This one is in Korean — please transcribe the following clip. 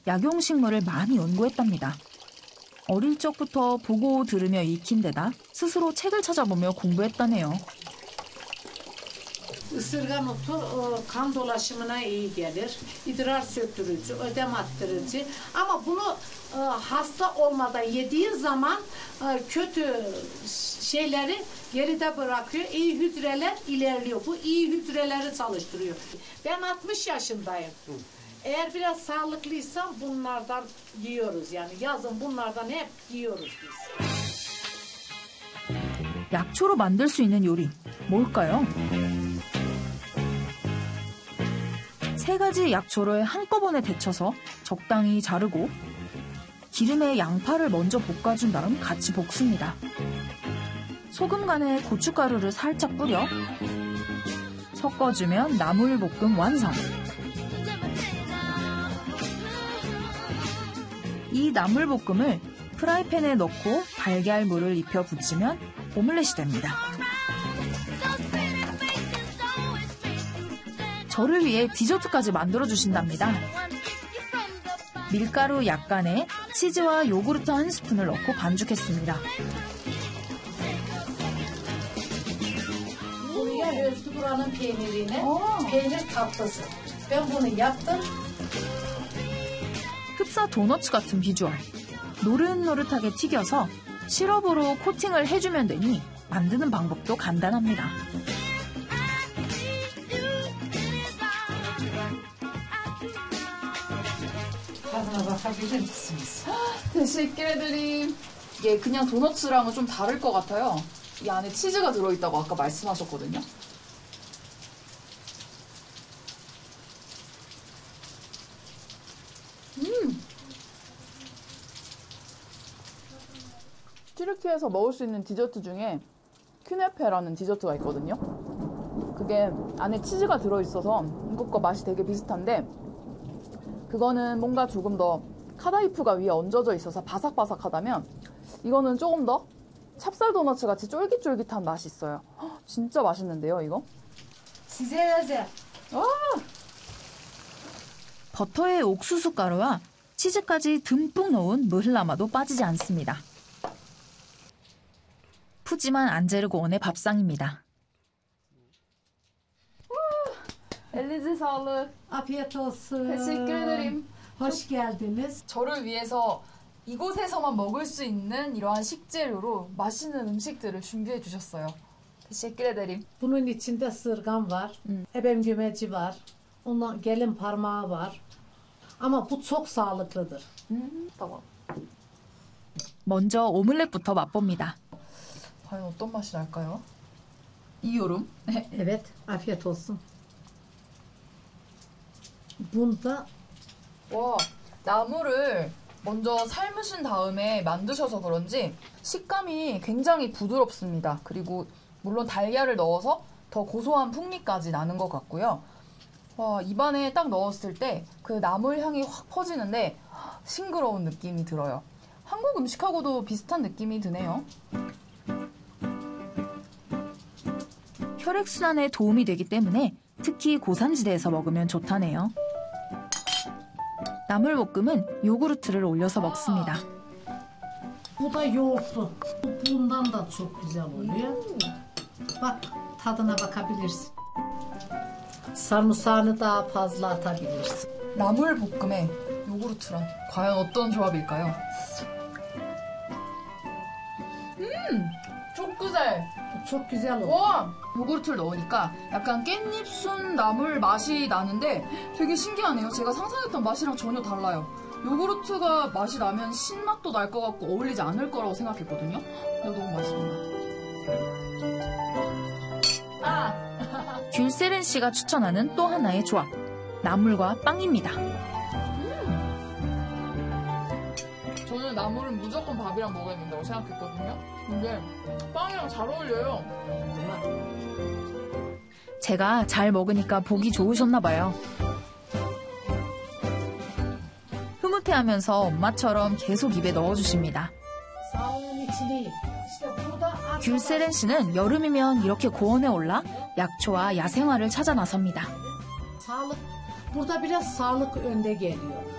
약용식물을 많이 연구했답니다. 어릴 적부터 보고 들으며 익힌 데다 스스로 책을 찾아보며 공부했다네요. Isırgan otu kan dolaşımına iyi gelir. İdrar söktürücü, ödem attırıcı. Ama bunu hasta olmadan yediğin zaman kötü şeyleri geride bırakıyor. İyi hücreler ilerliyor. Bu iyi hücreleri çalıştırıyor. Ben 60 yaşındayım. Eğer biraz sağlıklıysam bunlardan yiyoruz yani. Yazın bunlardan hep yiyoruz biz. 약초로 만들 수 있는 요리, 뭘까요? 세 가지 약초를 한꺼번에 데쳐서 적당히 자르고 기름에 양파를 먼저 볶아준 다음 같이 볶습니다. 소금 간에 고춧가루를 살짝 뿌려 섞어주면 나물볶음 완성. 이 나물볶음을 프라이팬에 넣고 달걀물을 입혀 부치면 오믈렛이 됩니다. 저를 위해 디저트까지 만들어주신답니다. 밀가루 약간에 치즈와 요구르트 한 스푼을 넣고 반죽했습니다. Buraya özgü buranın peynirine, peynir tatlısı. Ben bunu yaptım. 흡사 도너츠 같은 비주얼. 노릇노릇하게 튀겨서 시럽으로 코팅을 해주면 되니 만드는 방법도 간단합니다. Tadına bakabilir misiniz? Teşekkür ederim. 이게 그냥 도너츠랑은 좀 다를 것 같아요. 이 안에 치즈가 들어있다고 아까 말씀하셨거든요. 튀르키예에서 먹을 수 있는 디저트 중에 큐네페라는 디저트가 있거든요. 그게 안에 치즈가 들어있어서 이것과 맛이 되게 비슷한데 그거는 뭔가 조금 더 카다이프가 위에 얹어져 있어서 바삭바삭하다면 이거는 조금 더 찹쌀 도너츠 같이 쫄깃쫄깃한 맛이 있어요. 진짜 맛있는데요, 이거? Size 버터에 옥수수 가루와 치즈까지 듬뿍 넣은 무흘라마도 빠지지 않습니다. 푸짐한 안제르고원의 밥상입니다. 엘리즈 sağlık. Afiyet olsun. Teşekkür ederim. Hoş geldiniz. 저를 위해서 이곳에서만 먹을 수 있는 이러한 식재료로 맛있는 음식들을 준비해 주셨어요. Teşekkür ederim. Bunun içinde ısırgan var, ebem gümeci var, ondan gelin parmağı var. Ama bu çok sağlıklıdır. tamam. 먼저 오믈렛부터 맛봅니다. 과연 어떤 맛이 날까요? 이 여름? Evet, afiyet olsun. Bunda 와, 나물을 먼저 삶으신 다음에 만드셔서 그런지 식감이 굉장히 부드럽습니다. 그리고 물론 달걀을 넣어서 더 고소한 풍미까지 나는 것 같고요. 와, 입안에 딱 넣었을 때 그 나물 향이 확 퍼지는데 싱그러운 느낌이 들어요. 한국 음식하고도 비슷한 느낌이 드네요. 혈액순환에 도움이 되기 때문에 특히 고산지대에서 먹으면 좋다네요. 나물볶음은 요구르트를 올려서 먹습니다. bu da yoğurtlu. Bundan da çok güzel oluyor. Bak, tadına bakabilirsin. Sarımsağını daha fazla atabilirsin. 나물볶음에 요구르트랑 과연 어떤 조합일까요? 족구살! Çok güzel oluyor. 와! 요구르트를 넣으니까 약간 깻잎 순 나물 맛이 나는데 되게 신기하네요. 제가 상상했던 맛이랑 전혀 달라요. 요구르트가 맛이 나면 신맛도 날 것 같고 어울리지 않을 거라고 생각했거든요. 근데 너무 맛있습니다. 귤세렌 씨가 추천하는 또 하나의 조합. 나물과 빵입니다. 저는 나물은 무조건 밥이랑 먹어야 된다고 생각했거든요. 근데 빵이랑 잘 어울려요. 제가 잘 먹으니까 보기 좋으셨나 봐요. 흐뭇해하면서 엄마처럼 계속 입에 넣어주십니다. Sağlığın içini. İşte burada 귤세렌 씨는 여름이면 이렇게 고원에 올라 약초와 야생화를 찾아 나섭니다. sağlık. Burada biraz sağlık önde geliyor.